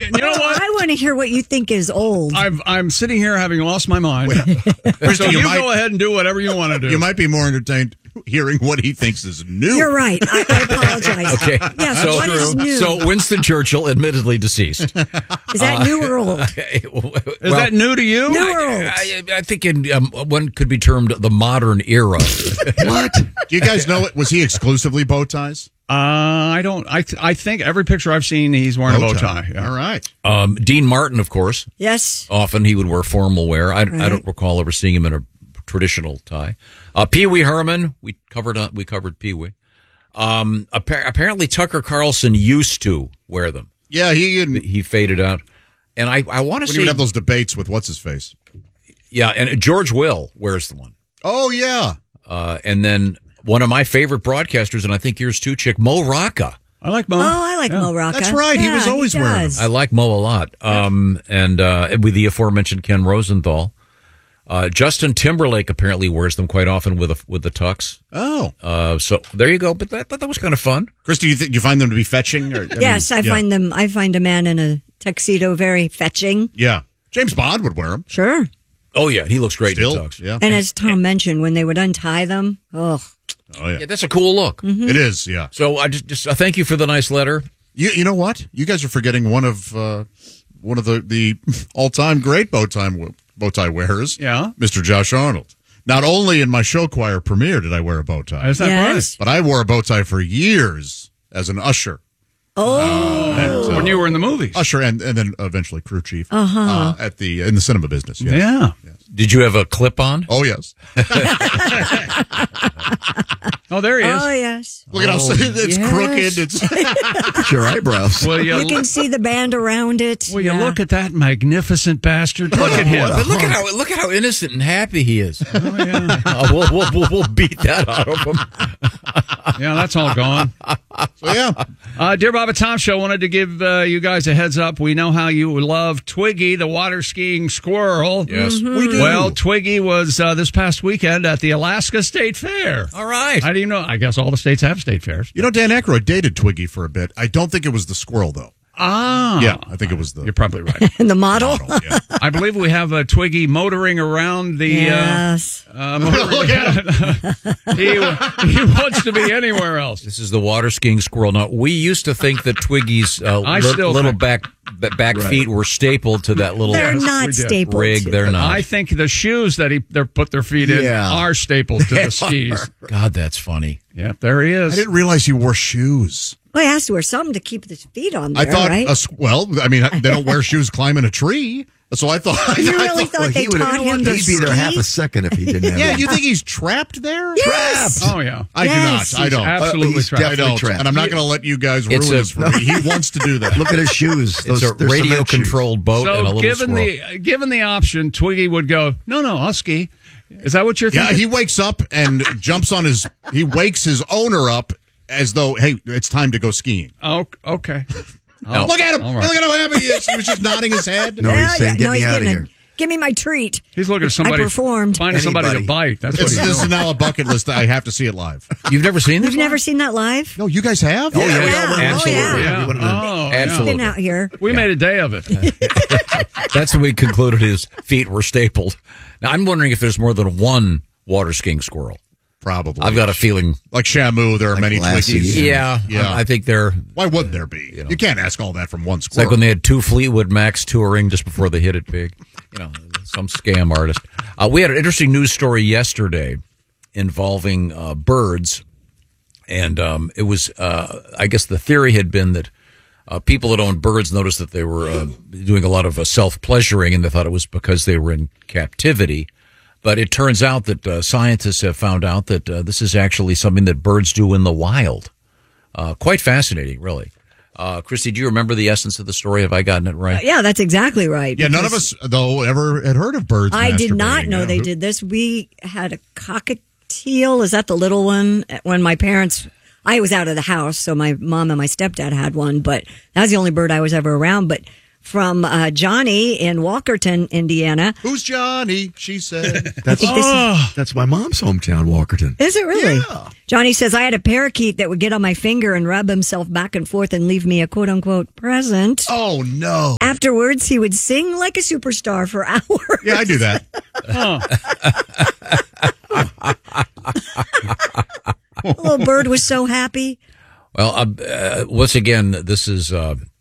you know what? I want to hear what you think is old. I'm sitting here having lost my mind. Christy, So you might, go ahead and do whatever you want to do. you might be more entertained hearing what he thinks is new. You're right. I apologize. Okay. Yes, what is new? So Winston Churchill, admittedly deceased. Is that new or old? Is that new to you? New or old? I think one could be termed the modern era. What? Do you guys know it? Was he exclusively bow ties? I don't. I think every picture I've seen, he's wearing a bow tie. Yeah. All right. Dean Martin, of course. Yes. Often he would wear formal wear. I don't recall ever seeing him in a traditional tie. Pee Wee Herman, we covered Pee Wee. Apparently Tucker Carlson used to wear them. Yeah, He faded out, and I want to when say he would have those debates with what's his face. Yeah, and George Will wears the one. Oh yeah. And then one of my favorite broadcasters, and I think yours too, Chick, Mo Rocca. I like Mo. Oh, I like Mo Rocca. That's right. He was always wearing them. I like Mo a lot. And with the aforementioned Ken Rosenthal. Justin Timberlake apparently wears them quite often with the tux. Oh. So there you go. But that was kind of fun. Christy, you find them to be fetching? Yes, I find them. I find a man in a tuxedo very fetching. Yeah. James Bond would wear them. Sure. Oh, yeah. He looks great Still, in tux. Yeah. And as Tom mentioned, when they would untie them, Oh, yeah. That's a cool look. It is, yeah. So I just thank you for the nice letter. You know what? You guys are forgetting one of the all-time great bow tie wearers. Yeah. Mr. Josh Arnold. Not only in my show choir premiere did I wear a bow tie, Is that Yes. but I wore a bow tie for years as an usher. right? When you were in the movies. Usher and then eventually crew chief in the cinema business. Yes. Yeah. Yes. Did you have a clip on? Oh, yes. Oh, there he is. Oh, yes. Look at how it's yes. crooked. It's It's your eyebrows. Well, You can see the band around it. Will you Yeah. look at that magnificent bastard? Look at him. But look at how innocent and happy he is. Oh, yeah. We'll beat that out of him. Yeah, that's all gone. so yeah. Dear Bob and Tom Show, wanted to give you guys a heads up. We know how you love Twiggy, the water skiing squirrel. Yes, we do. Well, Twiggy was this past weekend at the Alaska State Fair. All right. How do you know? I guess all the states have state fairs. You know, Dan Aykroyd dated Twiggy for a bit. I don't think it was the squirrel, though. Ah. Yeah, I think it was the You're probably right. And the model? yeah. I believe we have Twiggy motoring around the... Yes. Look at him. he wants to be anywhere else. This is the water skiing squirrel. Now, we used to think that Twiggy's still little think- back feet were stapled to that little They're Yes, not we did. stapled. rig. to- They're not. I think the shoes that they put their feet in Yeah. are stapled to the skis. God, that's funny. Yeah, there he I is. didn't realize he wore shoes. Well, he has to wear something to keep his feet on there, I thought, right? they don't wear shoes climbing a tree. So I thought. You really thought they taught him to He'd be there half a ski? second if he didn't have Yeah, them. you think he's trapped there? Yes. Oh, yeah. I Yes. do not. I don't. Absolutely he's trapped. I definitely don't. trapped. And I'm not going to let you guys ruin It's a- this for me. He wants to do that. Look at his shoes. It's a They're cement shoes. radio-controlled boat and a So little given given the option, Twiggy would go, no, I'll ski. Is that what you're Yeah, thinking? he wakes up and jumps on he wakes his owner up as though, hey, it's time to go skiing. Oh, okay. Look at him. all right. Look at how happy he is. He was just nodding his head. No, he's saying, get me he's out of getting here. Give me my treat. He's looking at somebody. I performed. Finding somebody to Anybody. bite. That's what This he's is doing. now a bucket list. I have to see it live. You've never seen this? You've never seen that live? No, you guys have? Oh, yeah, we all Yeah. went. Absolutely. Oh, yeah. Yeah. We went to- Oh, Absolutely. Been out here. We made a day of it. That's when we concluded his feet were stapled. Now, I'm wondering if there's more than one water skiing squirrel. Probably. I've got a feeling. Like Shamu, there are many Lassie. Twiggies. Yeah, Yeah. I think they're. Why would there be? You can't ask all that from one It's squirrel. like when they had two Fleetwood Macs touring just before they hit it big. Some scam artist. We had an interesting news story yesterday involving birds, and it was. I guess the theory had been that people that owned birds noticed that they were doing a lot of self-pleasuring, and they thought it was because they were in captivity. But it turns out that scientists have found out that this is actually something that birds do in the wild. Quite fascinating, really. Christy, do you remember the essence of the story? Have I gotten it right? Yeah, that's exactly right. Yeah, none of us, though, ever had heard of birds I did not masturbating. know they did this. We had a cockatiel. Is that the little one? When my parents, I was out of the house, so my mom and my stepdad had one, but that was the only bird I was ever around. But from Johnny in Walkerton, Indiana. Who's Johnny? She said. That's my mom's hometown, Walkerton. Is it really? Yeah. Johnny says, I had a parakeet that would get on my finger and rub himself back and forth and leave me a quote-unquote present. Oh, no. Afterwards, he would sing like a superstar for hours. Yeah, I do that. The little bird was so happy. Well, once again, this is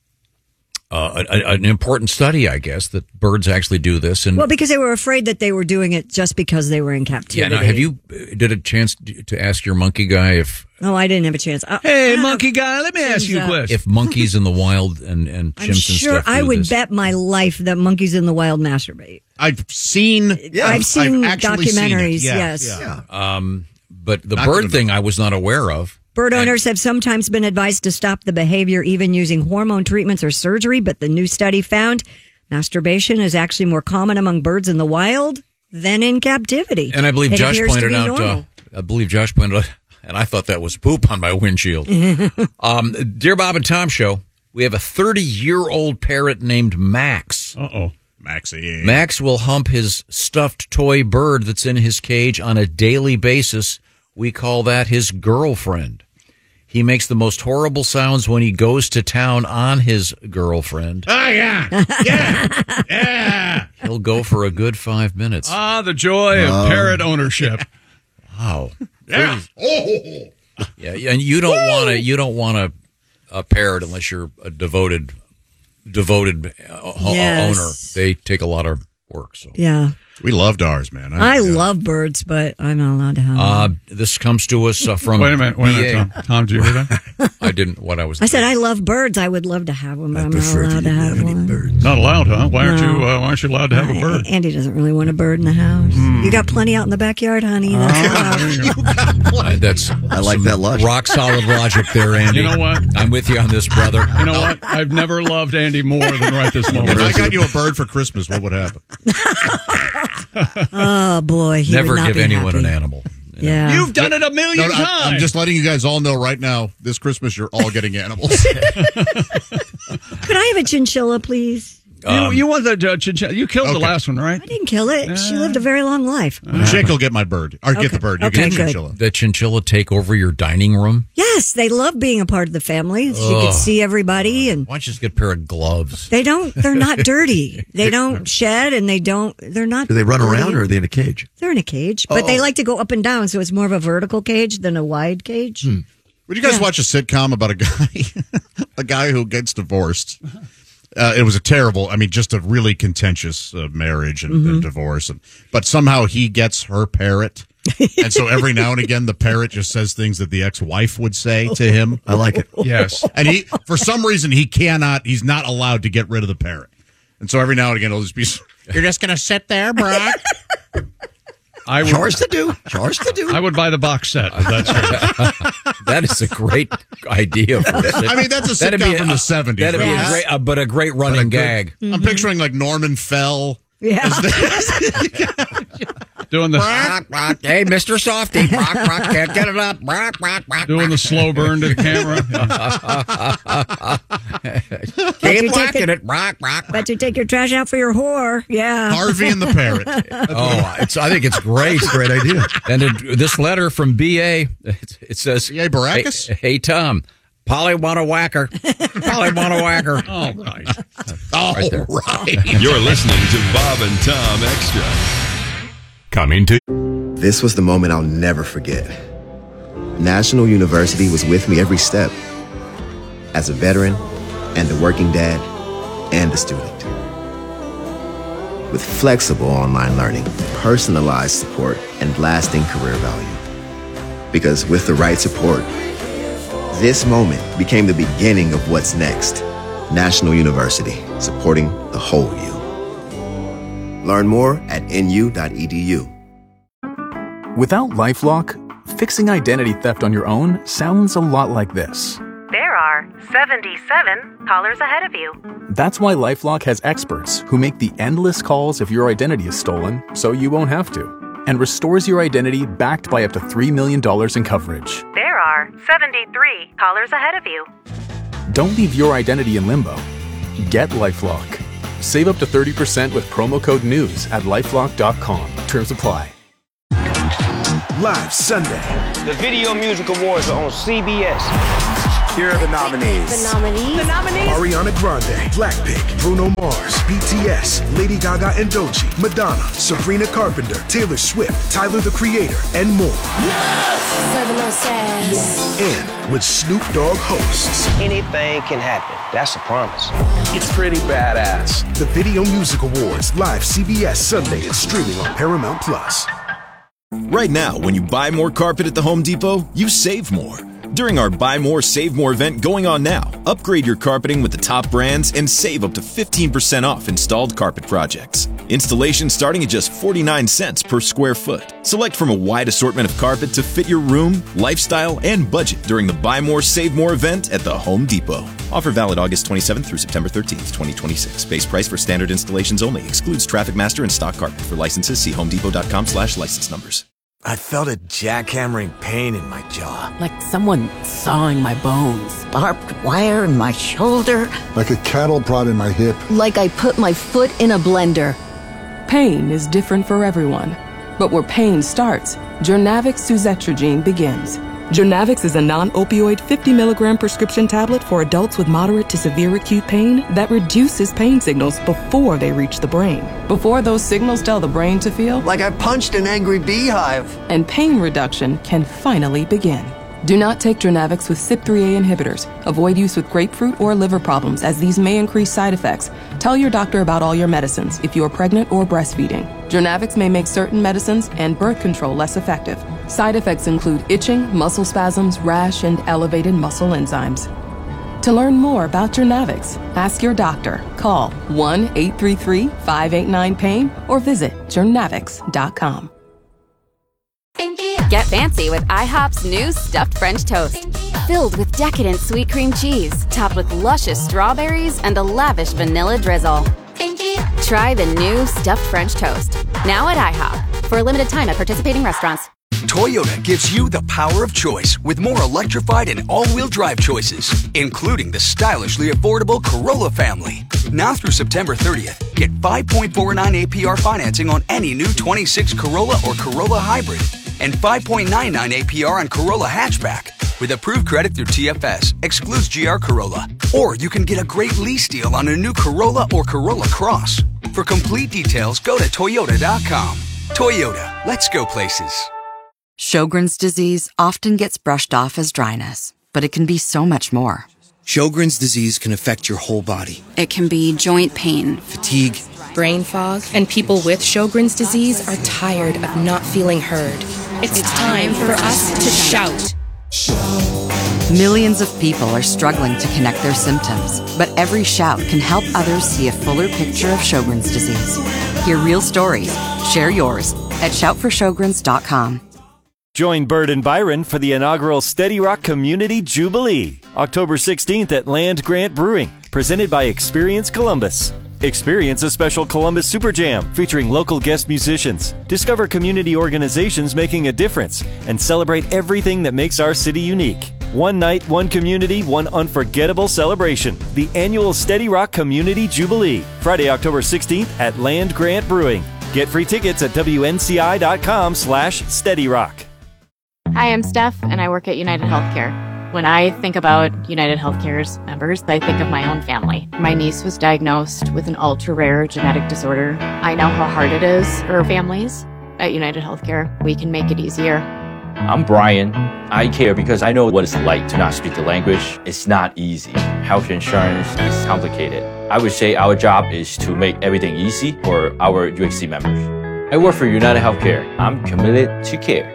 an important study, I guess, that birds actually do this. And Well, because they were afraid that they were doing it just because they were in captivity. yeah, now have you did a chance to ask your monkey guy if No, I didn't have a chance. Hey, monkey guy, let me ask you a question. if monkeys in the wild and chimps I'm and sure stuff do I would this? bet my life that monkeys in the wild masturbate. I've seen I've seen actually seen it. documentaries, Yeah, yes. yeah. But the Not bird gonna- thing I was not aware of. Bird owners have sometimes been advised to stop the behavior, even using hormone treatments or surgery, but the new study found masturbation is actually more common among birds in the wild than in captivity. And I believe It Josh appears to pointed be out. normal. And I thought that was poop on my windshield. Dear Bob and Tom Show, we have a 30-year-old parrot named Max. Uh-oh. Maxie. Max will hump his stuffed toy bird that's in his cage on a daily basis. We call that his girlfriend. He makes the most horrible sounds when he goes to town on his girlfriend. Oh, yeah. Yeah. Yeah. He'll go for a good 5 minutes. Ah, the joy of parrot ownership. Wow. Yeah. Oh. Yeah, and you don't want a parrot unless you're a devoted Yes. owner. They take a lot of work. So Yeah. We loved ours, man. I love birds, but I'm not allowed to have them. this comes to us from Wait a minute, BA. Tom. Tom, did you hear that? I didn't. What I was. I said I love birds. I would love to have one, but I'm not prefer allowed to have one. birds. Not allowed, huh? Why aren't No. why aren't you allowed to have a bird? Andy doesn't really want a bird in the house. You got plenty out in the backyard, honey. That's enough. That's I like that logic. rock solid logic there, Andy. You know what? I'm with you on this, brother. You know what? I've never loved Andy more than right this moment. If I got you a bird for Christmas, what would happen? Oh boy, he Never would not give be anyone happy. an animal. Yeah, You've done it a million times. I'm just letting you guys all know right now, this Christmas, you're all getting animals. Could I have a chinchilla, please? You want the chinchilla? You killed the Okay. last one, right? I didn't kill it. She lived a very long life. Jake will get my bird. Or get the bird. You Okay, get the good. chinchilla. The chinchilla take over your dining room? Yes, they love being a part of the family. She could see everybody, and Why don't you just get a pair of gloves? they don't. They're not dirty. They don't shed, and they're not. Do they run dirty. around or are they in a cage? They're in a cage, but they like to go up and down, so it's more of a vertical cage than a wide cage. Would you guys watch a sitcom about a guy who gets divorced? It was just a really contentious marriage and divorce. But somehow he gets her parrot. And so every now and again, the parrot just says things that the ex-wife would say to him. I like it. Yes. And for some reason, he's not allowed to get rid of the parrot. And so every now and again, it'll just be, you're just going to sit there, Brock? I would, Chores to do. Chores to do. I would buy the box set. If that's right. That is a great idea. For a sitcom. I mean, that's a That'd sitcom be from the 70s. That'd be right? a great, but a great running gag. I'm picturing like Norman Fell. Yeah, Doing the Hey, Mr. Softy. Rock, can't get it up. doing the slow burn to the camera. Keep walking it. Rock. bet you take your trash out for your whore. Yeah, Harvey and the parrot. I think it's great. Great idea. And this letter from BA, it says, B.A. Baracus? Hey, Tom, Polly want a whacker. Polly want a whacker. Oh, right. Oh, there. right. You're listening to Bob and Tom Extra. Coming to This was the moment I'll never forget. National University was with me every step. As a veteran, and a working dad, and a student. With flexible online learning, personalized support, and lasting career value. Because with the right support, this moment became the beginning of what's next. National University, supporting the whole you. Learn more at nu.edu. Without LifeLock, fixing identity theft on your own sounds a lot like this. There are 77 callers ahead of you. That's why LifeLock has experts who make the endless calls if your identity is stolen, so you won't have to, and restores your identity backed by up to $3 million in coverage. There are 73 callers ahead of you. Don't leave your identity in limbo. Get LifeLock. Save up to 30% with promo code NEWS at LifeLock.com. Terms apply. Live Sunday. The Video Music Awards are on CBS. Here are the nominees. Ariana Grande, Blackpink, Bruno Mars, BTS, Lady Gaga and Doechii, Madonna, Sabrina Carpenter, Taylor Swift, Tyler the Creator, and more. And with Snoop Dogg hosts. Anything can happen. That's a promise. It's pretty badass. The Video Music Awards, live CBS Sunday and streaming on Paramount Plus. Right now, when you buy more carpet at the Home Depot, you save more. During our Buy More, Save More event going on now, upgrade your carpeting with the top brands and save up to 15% off installed carpet projects. Installation starting at just 49 cents per square foot. Select from a wide assortment of carpet to fit your room, lifestyle, and budget during the Buy More, Save More event at the Home Depot. Offer valid August 27th through September 13th, 2026. Base price for standard installations only. Excludes Traffic Master and stock carpet. For licenses, see homedepot.com/license numbers. I felt a jackhammering pain in my jaw. Like someone sawing my bones. Barbed wire in my shoulder. Like a cattle prod in my hip. Like I put my foot in a blender. Pain is different for everyone. But where pain starts, Journavx suzetrigine begins. Journavx is a non-opioid 50 milligram prescription tablet for adults with moderate to severe acute pain that reduces pain signals before they reach the brain. Before those signals tell the brain to feel like I punched an angry beehive. And pain reduction can finally begin. Do not take Journavx with CYP3A inhibitors. Avoid use with grapefruit or liver problems, as these may increase side effects. Tell your doctor about all your medicines if you are pregnant or breastfeeding. Journavx may make certain medicines and birth control less effective. Side effects include itching, muscle spasms, rash, and elevated muscle enzymes. To learn more about Journavx, ask your doctor. Call 1-833-589-PAIN or visit journavx.com. Get fancy with IHOP's new stuffed French toast. Filled with decadent sweet cream cheese, topped with luscious strawberries and a lavish vanilla drizzle. Try the new stuffed French toast. Now at IHOP. For a limited time at participating restaurants. Toyota gives you the power of choice with more electrified and all-wheel drive choices, including the stylishly affordable Corolla family. Now through September 30th, get 5.49 APR financing on any new 26 Corolla or Corolla Hybrid and 5.99 APR on Corolla Hatchback. With approved credit through TFS, excludes GR Corolla. Or you can get a great lease deal on a new Corolla or Corolla Cross. For complete details, go to Toyota.com. Toyota, let's go places. Sjogren's disease often gets brushed off as dryness, but it can be so much more. Sjogren's disease can affect your whole body. It can be joint pain, fatigue, brain fog, and people with Sjogren's disease are tired of not feeling heard. It's time for us to shout. Millions of people are struggling to connect their symptoms, but every shout can help others see a fuller picture of Sjogren's disease. Hear real stories. Share yours at shoutforsjogrens.com. Join Bird and Byron for the inaugural Steady Rock Community Jubilee, October 16th at Land Grant Brewing, presented by Experience Columbus. Experience a special Columbus Super Jam featuring local guest musicians. Discover community organizations making a difference and celebrate everything that makes our city unique. One night, one community, one unforgettable celebration. The annual Steady Rock Community Jubilee, Friday, October 16th at Land Grant Brewing. Get free tickets at WNCI.com/SteadyRock. Hi, I'm Steph, and I work at United Healthcare. When I think about United Healthcare's members, I think of my own family. My niece was diagnosed with an ultra-rare genetic disorder. I know how hard it is for families. At United Healthcare, we can make it easier. I'm Brian. I care because I know what it's like to not speak the language. It's not easy. Health insurance is complicated. I would say our job is to make everything easy for our UHC members. I work for United Healthcare. I'm committed to care.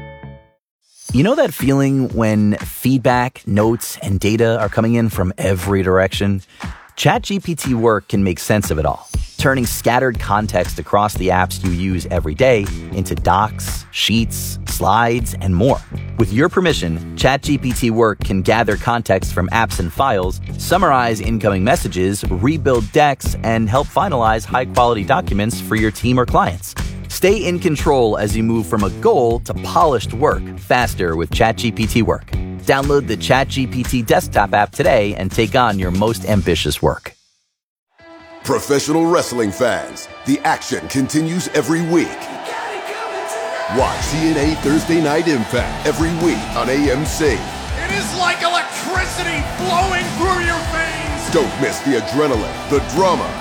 You know that feeling when feedback, notes, and data are coming in from every direction? ChatGPT Work can make sense of it all, turning scattered context across the apps you use every day into docs, sheets, slides, and more. With your permission, ChatGPT Work can gather context from apps and files, summarize incoming messages, rebuild decks, and help finalize high-quality documents for your team or clients. Stay in control as you move from a goal to polished work faster with ChatGPT Work. Download the ChatGPT desktop app today and take on your most ambitious work. Professional wrestling fans, the action continues every week. Watch TNA Thursday Night Impact every week on AMC. It is like electricity flowing through your veins. Don't miss the adrenaline, the drama,